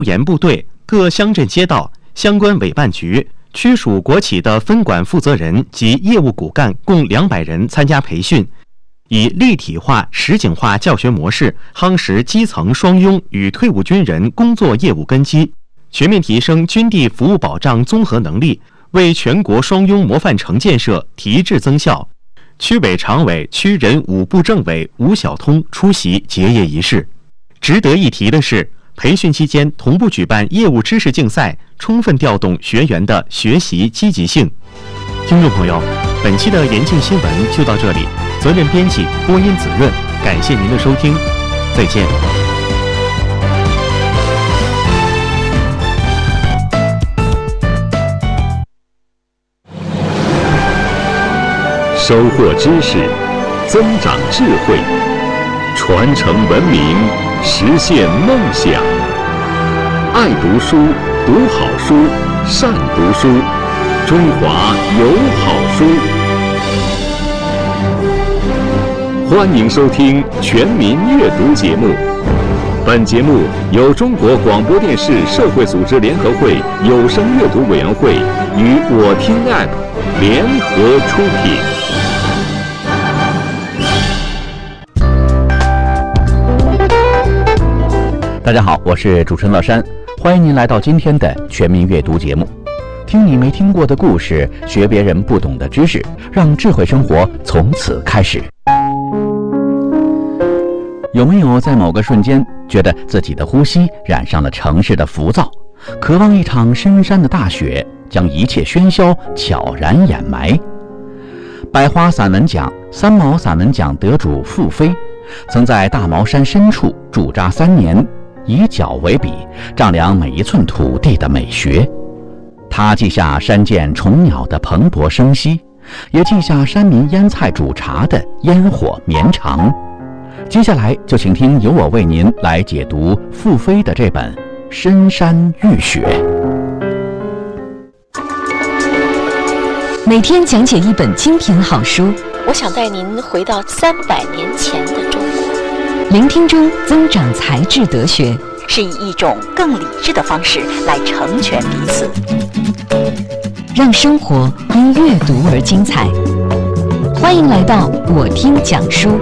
研部队、各乡镇街道、相关委办局、区属国企的分管负责人及业务骨干共200人参加培训，以立体化、实景化教学模式，夯实基层双拥与退伍军人工作业务根基，全面提升军地服务保障综合能力，为全国双拥模范城建设提质增效。区委常委、区人5部政委吴晓通出席结业仪式。值得一提的是，培训期间同步举办业务知识竞赛，充分调动学员的学习积极性。听众朋友，本期的严禁新闻就到这里，责任编辑播音子润，感谢您的收听，再见。 收获知识，增长智慧，传承文明，实现梦想。爱读书，读好书，善读书，中华有好书。欢迎收听全民阅读节目。本节目由中国广播电视社会组织联合会有声阅读委员会与我听 App 联合出品。 大家好，我是主持人乐山，欢迎您来到今天的全民阅读节目。听你没听过的故事，学别人不懂的知识，让智慧生活从此开始。有没有在某个瞬间觉得自己的呼吸染上了城市的浮躁，渴望一场深山的大雪将一切喧嚣悄然掩埋？百花散文奖、三毛散文奖得主傅飞曾在大毛山深处驻扎3年，以脚为笔，丈量每一寸土地的美学。他记下山涧虫鸟的蓬勃生息，也记下山民腌菜煮茶的烟火绵长。接下来就请听由我为您来解读傅飞的这本《深山遇雪》。 每天讲解一本精品好书， 我想带您回到300年前的中国。 聆听中增长才智德学， 是以一种更理智的方式来成全彼此， 让生活因阅读而精彩。欢迎来到我听讲书。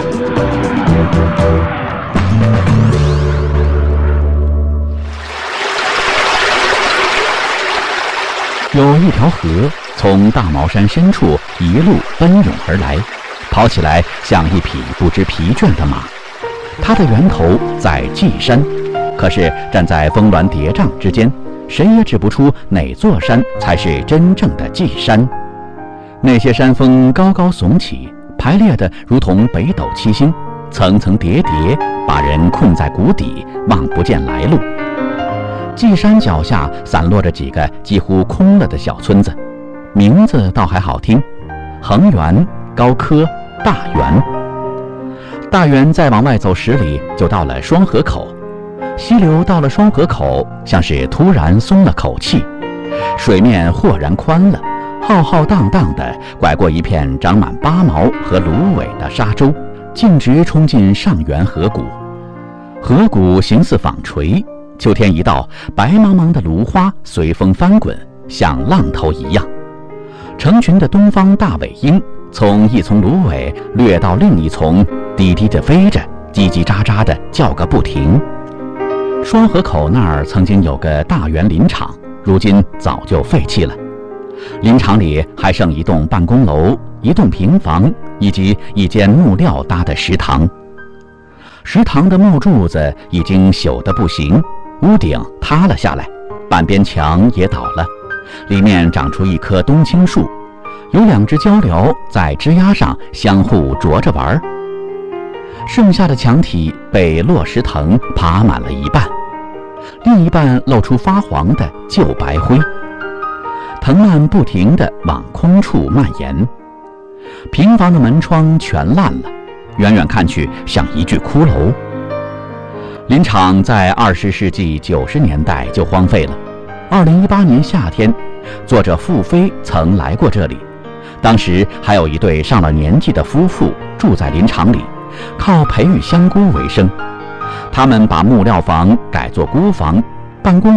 有一条河从大毛山深处一路奔涌而来，跑起来像一匹不知疲倦的马。它的源头在稷山，可是站在峰峦叠嶂之间，谁也指不出哪座山才是真正的稷山。那些山峰高高耸起，排列得如同北斗七星，层层叠叠，把人困在谷底，望不见来路。稷山脚下散落着几个几乎空了的小村子，名字倒还好听：恒源、高科、大源。大源再往外走10里，就到了双河口。溪流到了双河口，像是突然松了口气，水面豁然宽了，浩浩荡荡地拐过一片长满八毛和芦苇的沙洲，径直冲进上源河谷。河谷形似纺锤，秋天一到，白茫茫的芦花随风翻滚，像浪头一样。成群的东方大尾鹰从一丛芦苇掠到另一丛，低低地飞着，叽叽喳喳地叫个不停。双河口那儿曾经有个大源林场，如今早就废弃了。林场里还剩一栋办公楼、一栋平房以及一间木料搭的食堂。食堂的木柱子已经朽得不行，屋顶塌了下来，半边墙也倒了，里面长出一棵冬青树，有2只鹪鹩在枝丫上相互啄着玩。剩下的墙体被落石藤爬满了一半，另一半露出发黄的旧白灰，藤蔓不停地往空处蔓延。平房的门窗全烂了，远远看去像一具骷髅。林场在20世纪90年代就荒废了。2018年夏天，作者傅飞曾来过这里，当时还有一对上了年纪的夫妇住在林场里，靠培育香菇为生。他们把木料房改作菇房，办公